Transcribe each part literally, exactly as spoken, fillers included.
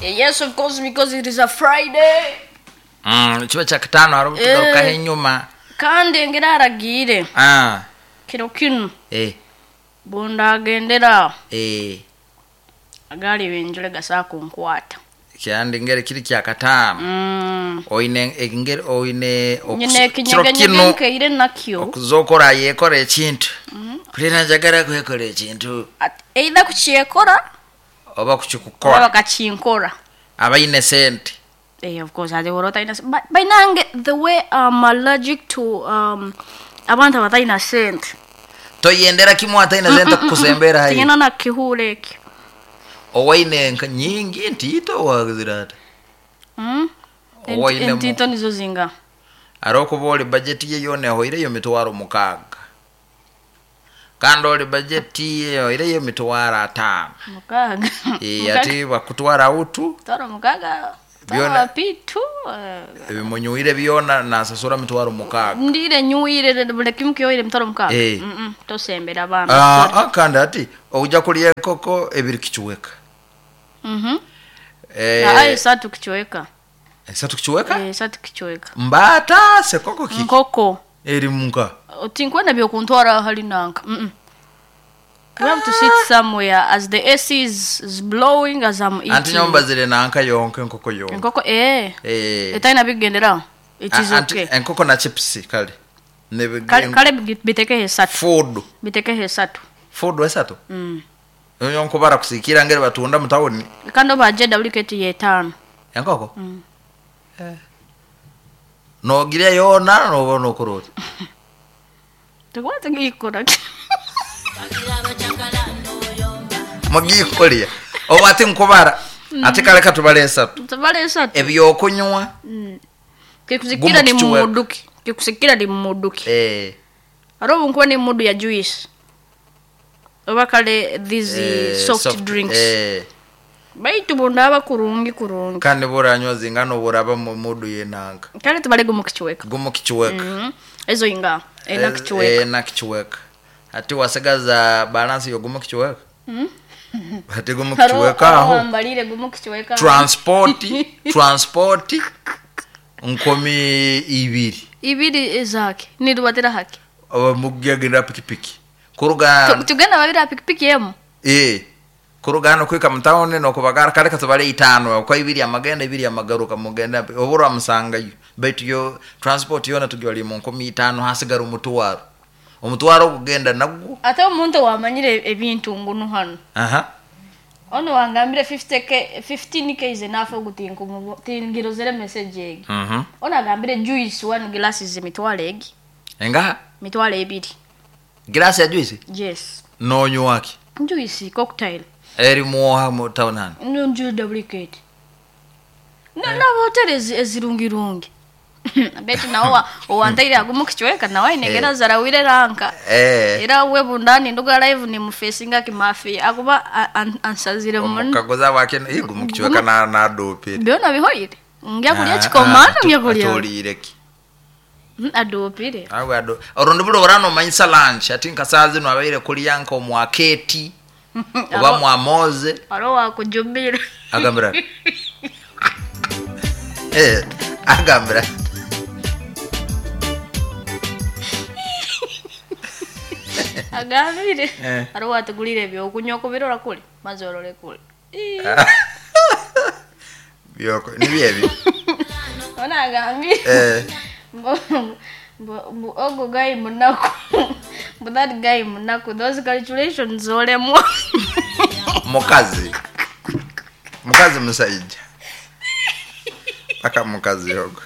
Yes, of course, because it is a Friday. Mm, chiba cha katano harubu tugaruka he nyuma. Kandi ngera aragire. Ah. Kino kino. Eh. Bunda agendera. Eh. Agali benjule gasako nkwata. Kyandi ngere kiri kya katano. Mm. Oine ngere oine Nyine kinyeganyege nkeire nakyo. Okuzokora yekora ekintu. Mm. Kulina jagara kwekora ekintu. Either kuchiyekora oba kuchikukora. Oba kachinkora. Abaine sente. Eh, of course, I will not. But by now, the way I'm allergic to um, abantu abataina sente. To yendera kimu ataina sente kusembera hayi. Tingena na kihule ki. Owaine nyingi ntito wazirata. Mm. Owaine ntito nizo zinga. Aroko boli budget ye yone hoire yo mitwaro mukaga. Kandoli budget ye ile yo mitwaro atano. Mukaga. Eh, ati bakutwara utu. Taro mukaga. Biona pitu bimunyuire biona na sasura mitwaro mukaga ndire nyuire bule kimkyo ile mitwaro mukaga eh mm to sembera abantu ah akanda ati oja kuliye koko ebiri kichweka mhm eh ai satu kichweka eh satu kichweka eh satu kichweka mbata se koko ki koko eri munka otinkwana byo kuntwara hali nanka mhm we have to sit somewhere as the A C is, is blowing as I'm eating. Anti nyomba zile na anka yonke nkoko yonke. Nkoko eh. Eh. Etaina bigendera. It is okay. Nkoko na chips kale. Ne kale, kale biteke he satu. Food. Biteke he satu. Food we satu. Mm. Yonko bara kusikira ngere batunda mutawoni. Kando ba jeda uliketi ye tano. Nkoko? Mm. Eh. No giria yona no bono kuroti. Tekwata ngikora. Magi kolia obati nkobara ate kale katubalesa tubalesa ebyo kunywa mm. Kikusikira ni muduki kikusikira ni muduki eh arobo nkuwa ni mudu ya juice oba kale these eh, soft, soft drinks eh baitu bondaba kurungi kurungi kandi boranywa zingano boraba mu mudu yenanga kale tubale gumu kichweka gumu kichweka mhm ezo inga ena kichweka eh na kichweka ati wasagaza balance yo gumu kichweka mhm hati gumu kichweka aho ambalire gumu kichweka transport transport nkomi ibiri ibiri ezake ni dubatera haki aba mugiyagira pikipiki kuruga tugenda babira pikipiki yemo eh kuruga no kwika mtawone no kubagara kale katubale itano kwa ibiri amagenda ibiri amagaruka mugenda obura musanga yo betu yo transport yona tugyali mu nkomi itano hasigara umutwaro umutwaro kugenda nagwo ate umuntu wamanyire ebintu ngunu hano aha ono wangambire fifty k fifteen k is enough gutinko mu tingiro zere message egi mhm ona gambire juice one glasses mitwale egi enga mitwale ebiri glass ya juice yes no nywaki juice cocktail eri muha mu town hano no njuri duplicate na na hotel ezirungirungi beti nawa owantaire agumu kichweka nawa inegera zarawire ranka eh era webu ndani nduga live ni mfacinga kimafi akuba ansazire mun kagoza wake igumu kichweka na na dope biona bihoire ngya kulia chikomano ngya kulia tolireki adopire awe ado orondu bulo orano manyisa lunch atinka sazi no abaire kuliyanka omwaketi oba mwamoze aro wakujubira agambira eh agambira agambire eh. Aro watugulire byo kunywa kubirora kule mazorore kule byoko ni byebi ona agambire eh Bo ogo guy munako but that guy munako those calculations ole mo mukazi mukazi musaija aka mukazi yogo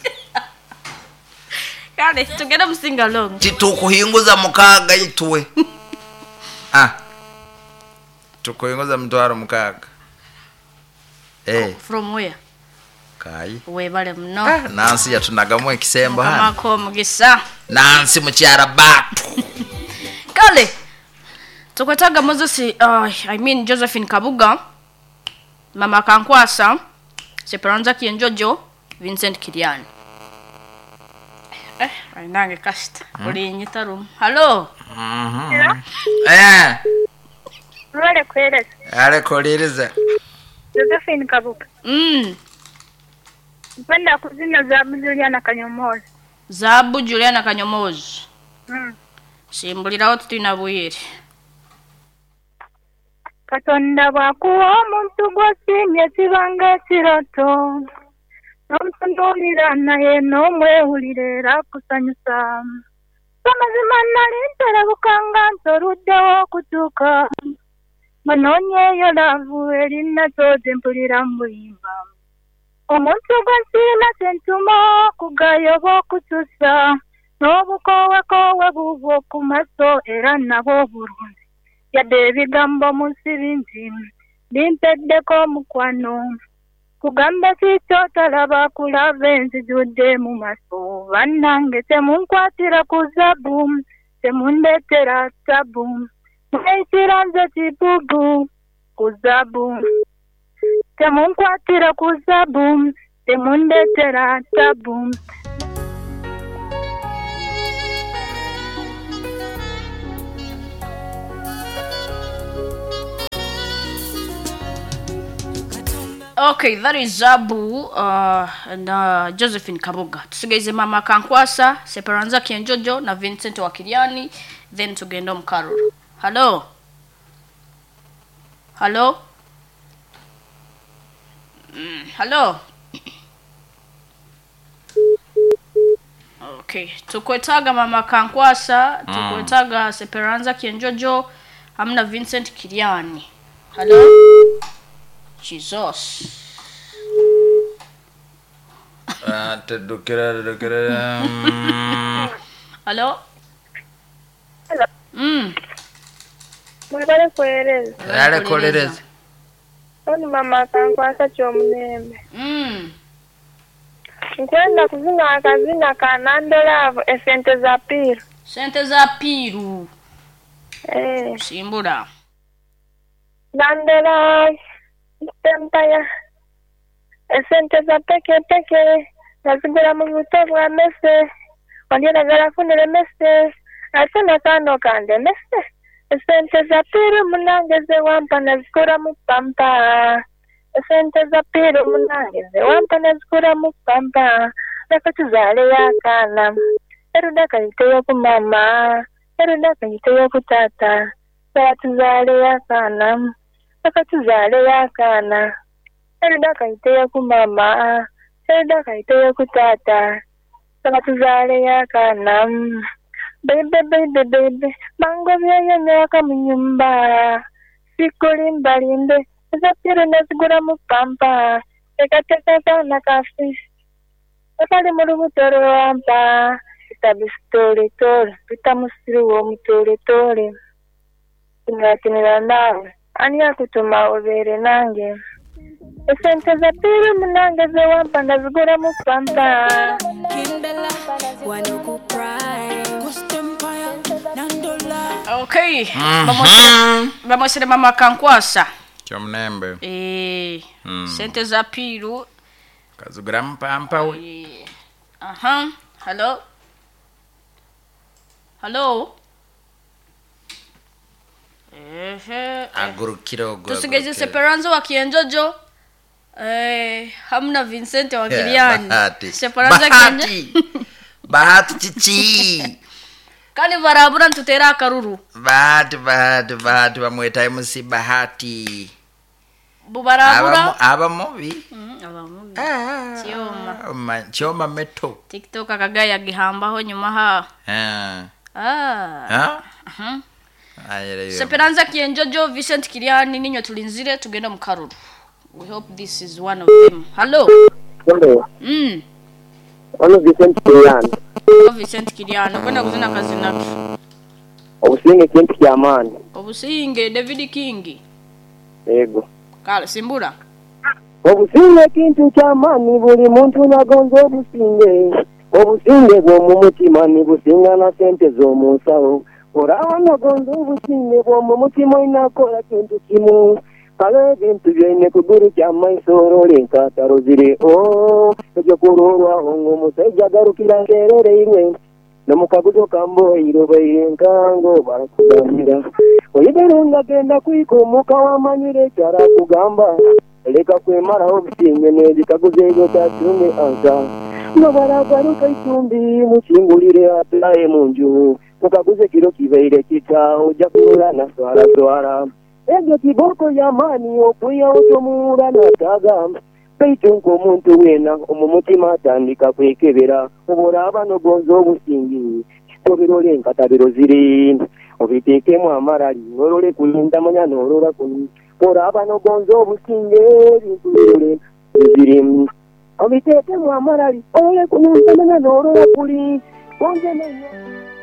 kale tugenda musinga long titukuhinguza mukaga itwe ah tukuhinguza mtwaro mukaga eh from where kai we bale mno ah Nancy yatunagamu ekisembo hano mako mugisa Nancy mukyara batu kale tukwetaga Moses uh, I mean Josephine Kabuga mama Kankwasa Seperanza Kienjojo Vincent Kiriani eh ainange kasta uri nyitarum hello mhm eh Role kwere ale koliriza Josephine Kabuka. Mm. Mpenda kuzina Zabu Juliana Kanyomozi. Zabu Juliana Kanyomozi. Mm. Simbulirawo tutina buyere. Katonda bwakuwa omuntu gwosimye kibanga kiroto. N'omutunuulira naye n'omwewulira era kusanyusa. Amazima nali nterabuka nga nsoluddewo okutuuka. Manoonyeeyo laavu erina ky'oze mpulira mbuyimba. Omuntu gwe nsirina kyentuma okugayoba okutusa. N'obukooweekoowe buubwo ku maso era nabwo bulungi. Yadde ebigambo mu nsi bingi bimpeddeko omukwano. Kugamba kikyo talaba kulaba enzijudde mu maso. Bannange temunkwatira ku Zabu, temundeetera Zabu. Mweyitira nze kibugu ku Zabu. Temunkwatira ku Zabu, temundeetera Zabu. Okay, that is Zabu uh, na Josephine Kabuga. Tusigaize Mama Kankwasa, Seperanza Kienjojo na Vincent Wakiliani, then tugenda Mkaruru. Hello? Hello? Mm, hello? Okay, tukwetaga Mama Kankwasa, tukwetaga Seperanza Kienjojo, hamna Vincent Kiliani. Hello? Jesus. Ah, tedukira tedukira. Hello? Hello. Mm. Mwebale kwereza. Yale kolereza. Oni Mama Kankwasa Kyomunembe. Mm. Nkwenda kuzina akazina ka Nandolavo esente za Piru. Sente za Piru. Eh. Simbura. Nandolavo Tempaya. Esente za peke peke. Nazigura mu buto bwa mese. Wandira zarafunire mese. Asana kano kande mese. Esente za Piru munangeze wampa nazigura mu pampa. Esente za Piru munangeze wampa nazigura mu pampa. Nakatuzale yakana. Eruda kayiteyo ku mama. Eruda kayiteyo ku tata. Nakatuzale yakana. Nakatuzale yakana. Eruda kayiteyo ku mama. Eruda kayiteyo ku tata. Nakatuzale yakana. Baby, baby, baby, mango vyenye nyaka mnyumba. Sikuli mbalinde, zapiru nazigura mupampa. Teka teka sana kafi. Ekali mulugu toro wampa. Itabi story toro, pita musiru wo mutore tore. Tingatinira nawe, ania kutuma overe nange. Esente zapiru mnangeze wampa nazigura mupampa. Kindela, wanoku prime. Okay. Mhm. Vamos vamos ser Mama Kankwasa. Kyomunembe. Eh. Mm. Sente za Piru. Kazugura mpampa we. Eh. Aha. Hello? Hello? Eh. Agurukira ogwo. Tusigeze Seperanza wa Kienjojo. Eh, hamna Vincent wa Kiliani. Bahati. Seperanza Bahati. Bahati chichi. Kali barabura ntutera akaruru. Bahati bahati bahati bamweta M C Bahati. Bubarabura. Aba mubi. Mm, abamubi. Ah. Chioma. Ma Chioma meto. TikTok akagaya gihambaho nyuma ha. Ah. Ah. Ah. Mhm. Ayere. Seperanza Kienjojo, Vincent Kiliani ninyo tulinzire tugenda Mkaruru. We hope this is one of them. Hello. Hello. Mm. Ono Vincent Kiliani. Oh, Vincent Kiliani. Kwenda kuzina kazi naki. Obusinge kintu ky'amaani. Obusinge David King. Ego. Kale simbura. Obusinge kintu ky'amaani buli muntu nagonza obusinge. Obusinge bw'omu mutima nibusinga na sente z'omu nsawo. Orawa nagonza obusinge bw'omu mutima inakola kintu kimu. Kale bintu byine kuguru kya maisoro linka tarozire o ejo kurorwa ongo musajja garukira kerere imwe nomukagudo kambo iroba yenkango barakugamira oyiberunga genda kwikomuka wamanyire cyara kugamba leka kwemaraho obusinge n'ebikaguzo ebyo tatunge ansa nga baragaruka itumbi mukingulire atulaye mu nju mukaguze kiro kibaire kita ojja kulula naswalaswala ebyo kiboko y'amaanyi okwiya otomuwula n'ataaga baitu nk'omuntu weena omu mutima atandika kwekebera oba olaba nogonza obusingi kitobera enkatabiro ziri obiteekemu amalali olole kulinda manya n'olola kuni olaba nogonza obusinge ebintu birole ziri obiteekemu amalali olole kulinda manya n'olola kuli konze nenyo